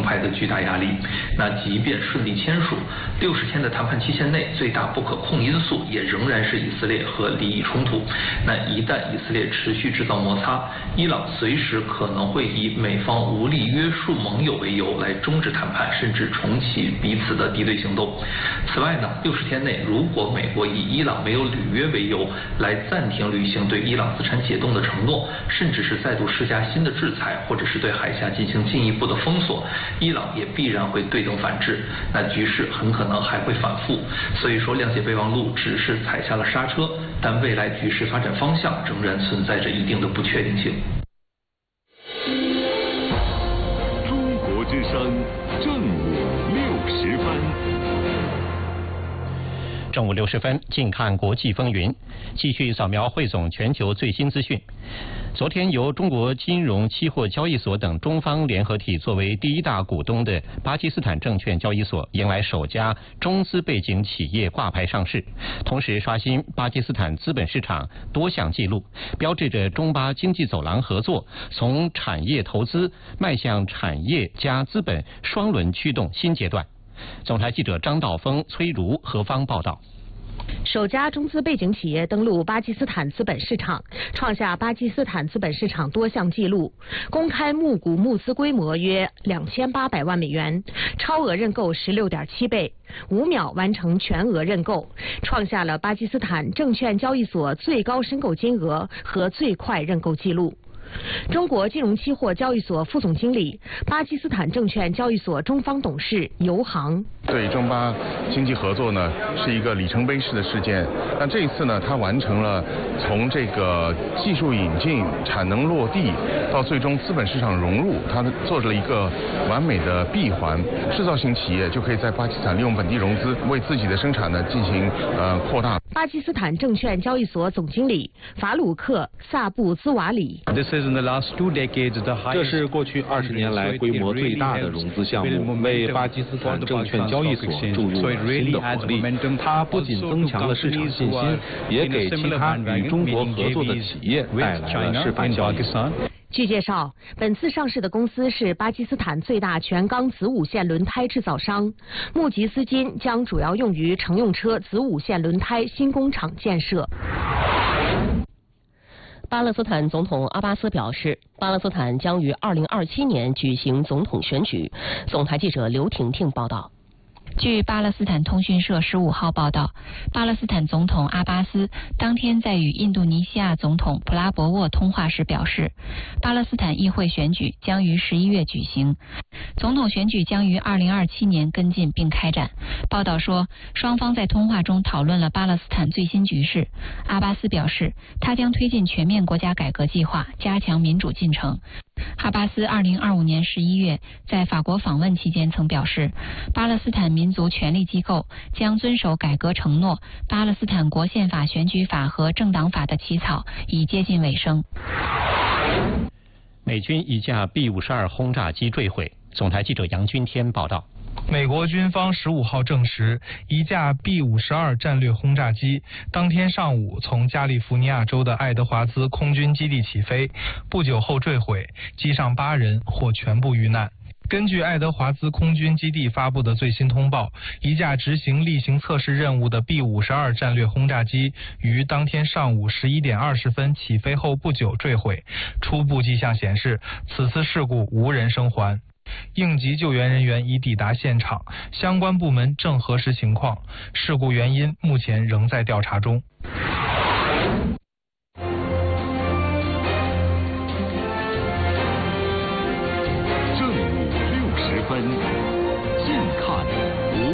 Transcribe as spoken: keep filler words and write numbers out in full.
排的巨大压力。那即便顺利签署，六十天的谈判期限内，最大不可控因素也仍然是以色列和利益冲突。那一旦以色列持续制造摩擦，伊朗随时可能会以美方无力约束盟友为由来终止谈判，甚至重启彼此的敌对行动。此外呢，六十天内，如果美国以伊朗没有履约为由来暂停履行对伊朗资产解冻的承诺，甚至是再度施加新的制裁，或者是对海峡进行进一步的封锁，伊朗也必然会对等反制，那局势很可能还会反复。所以说，谅解备忘录只是踩下了刹车，但未来局势发展方向仍然存在着一定的不确定性。 中国之声正午六时分。 正午六十分，近看国际风云，继续扫描汇总全球最新资讯。昨天，由中国金融期货交易所等中方联合体作为第一大股东的巴基斯坦证券交易所迎来首家中资背景企业挂牌上市，同时刷新巴基斯坦资本市场多项纪录，标志着中巴经济走廊合作从产业投资迈向产业加资本双轮驱动新阶段。总台记者张道峰、崔如何方报道。 首家中资背景企业登陆巴基斯坦资本市场，创下巴基斯坦资本市场多项纪录。公开募股募资规模约两千八百万美元，超额认购十六点七倍，五秒完成全额认购，创下了巴基斯坦证券交易所最高申购金额和最快认购纪录。中国金融期货交易所副总经理、巴基斯坦证券交易所中方董事尤航： 对中巴经济合作呢是一个里程碑式的事件。那这一次呢，它完成了从这个技术引进、产能落地到最终资本市场融入，它做了一个完美的闭环。制造型企业就可以在巴基斯坦利用本地融资，为自己的生产呢进行呃扩大。 巴基斯坦证券交易所总经理法鲁克·萨布兹瓦里： 这是过去二十年来规模最大的融资项目，为巴基斯坦证券交易所注入了新的活力。它不仅增强了市场信心，也给其他与中国合作的企业带来了示范效应。 据介绍，本次上市的公司是巴基斯坦最大全钢子午线轮胎制造商，募集资金将主要用于乘用车子午线轮胎新工厂建设。 巴勒斯坦总统阿巴斯表示，巴勒斯坦将于二零二七年举行总统选举。总台记者刘婷婷报道。 据巴勒斯坦通讯社十五号报道，巴勒斯坦总统阿巴斯当天在与印度尼西亚总统普拉博沃通话时表示，巴勒斯坦议会选举将于十一月举行，总统选举将于二零二七年跟进并开展。报道说，双方在通话中讨论了巴勒斯坦最新局势。阿巴斯表示，他将推进全面国家改革计划，加强民主进程。哈巴斯二零二五年十一月在法国访问期间曾表示，巴勒斯坦民族权力机构将遵守改革承诺，巴勒斯坦国宪法、选举法和政党法的起草已接近尾声。 美军一架 B 五十二轰炸机坠毁。总台记者杨军天报道。 美国军方十五号证实，一架 B 五十二战略轰炸机当天上午从加利福尼亚州的爱德华兹空军基地起飞，不久后坠毁，机上八人或全部遇难。根据爱德华兹空军基地发布的最新通报，一架执行例行测试任务的 B 五十二战略轰炸机于当天上午十一点二十分起飞后不久坠毁。初步迹象显示，此次事故无人生还。应急救援人员已抵达现场，相关部门正核实情况，事故原因目前仍在调查中。 正午六时分。